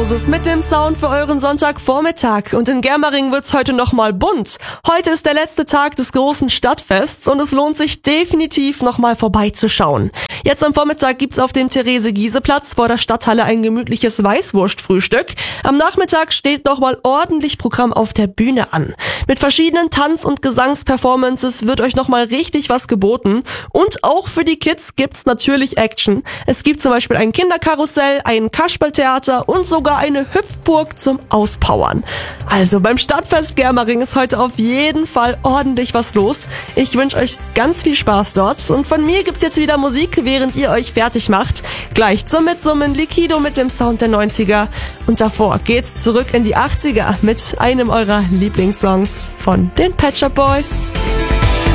Moses mit dem Sound für euren Sonntagvormittag. Und in Germering wird's heute nochmal bunt. Heute ist der letzte Tag des großen Stadtfests und es lohnt sich definitiv nochmal vorbeizuschauen. Jetzt am Vormittag gibt's auf dem Therese-Giese-Platz vor der Stadthalle ein gemütliches Weißwurstfrühstück. Am Nachmittag steht nochmal ordentlich Programm auf der Bühne an. Mit verschiedenen Tanz- und Gesangsperformances wird euch nochmal richtig was geboten. Und auch für die Kids gibt's natürlich Action. Es gibt zum Beispiel ein Kinderkarussell, ein Kasperltheater und sogar eine Hüpfburg zum Auspowern. Also beim Stadtfest Germering ist heute auf jeden Fall ordentlich was los. Ich wünsche euch ganz viel Spaß dort und von mir gibt's jetzt wieder Musik, während ihr euch fertig macht. Gleich zum Mitsummen Liquido mit dem Sound der 90er und davor geht's zurück in die 80er mit einem eurer Lieblingssongs von den Pet Shop Boys.